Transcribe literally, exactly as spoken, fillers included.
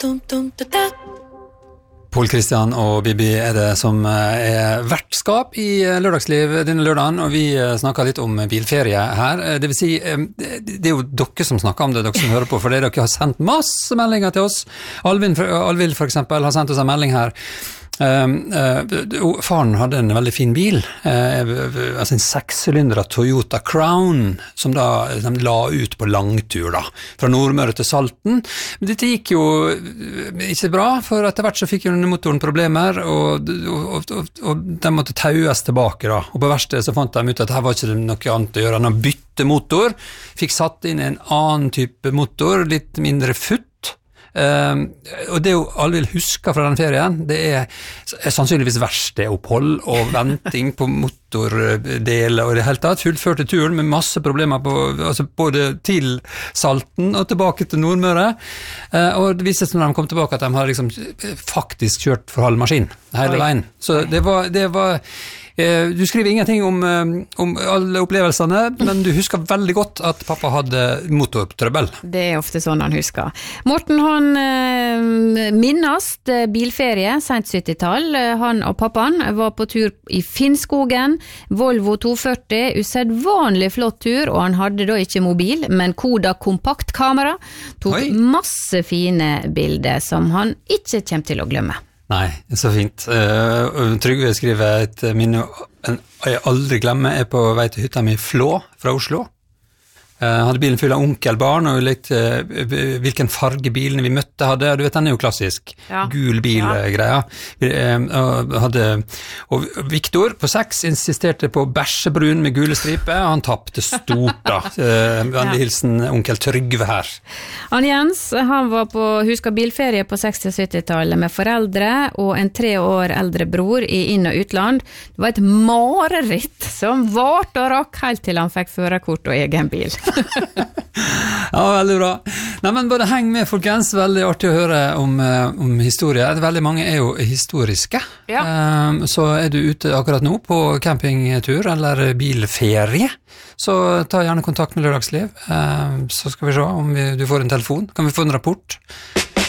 Pål Kristian og Bibi er det som er vertskap i Lørdagsliv denne lørdagen, og vi snakker litt om bilferie her. Det vil si, det er jo dere som snakker om det, dere som hører på, for dere har sendt masse meldinger til oss. Alvin, Alvin for eksempel har sendt oss en melding her. Uh, uh, faren hadde en veldig fin bil, uh, altså en sekssylindret Toyota Crown, som da de la ut på langtur da, fra Nordmøre til Salten. Men dette gikk jo ikke bra, for etter hvert så fikk jo motoren problemer, og, og, og, og de måtte taues tilbake da. Og på verste så fant de ut at her var ikke noe annet å gjøre enn å bytte motor, fikk satt inn en annen type motor, litt mindre futt. Uh, og det jo alle vil huske fra den ferien, det er, er sannsynligvis verkstedopphold og venting på motordeler og det hele tatt, fullførte turen med masse problemer på, altså både til Salten og tilbake til Nordmøre, uh, og det viste seg når de kom tilbake at de har liksom faktisk kjørt for halv maskin hele Oi. veien, så det var, det var du skriver ingenting om, om alle opplevelsene, men du husker veldig godt at pappa hadde motortrøbbel. Det er ofte sånn han husker. Morten, han eh, minnast bilferie, sent syttitall. Han og pappaen var på tur i Finnskogen, Volvo to førti, usedvanlig flott tur, og han hadde da ikke mobil, men Koda kompaktkamera, tok Oi. masse fine bilder som han ikke kommer til å glemme. Nei, så fint. Uh, Trygve skriver et minne jeg aldri glemmer er på vei til hytta mi Flå fra Oslo. Uh, hadde bilen full av onkelbarn, og vi lekte uh, hvilken farge bilene vi møtte hadde. Du vet, den er jo klassisk. Ja. Gul bil-greia. Ja. Uh, hadde, og Viktor på seks insisterte på bæsjebrun med gule striper, og han tappte stort da. Uh, Vennlig ja. hilsen onkel Trygve her. Han Jens, han var på huska bilferie på seksti-syttitallet med foreldre og en tre år eldre bror i inn- og utland. Det var et mareritt som vart og rakk helt til han fikk førerkort og egen bil. Ja, veldig bra. Nei, men bare heng med, folkens. Veldig artig å høre om, om historie. Veldig mange er jo historiske. Ja. Um, så er du ute akkurat nå på campingtur eller bilferie, så ta gjerne kontakt med Lørdagsliv. Um, så skal vi se om vi, du får en telefon. Kan vi få en rapport?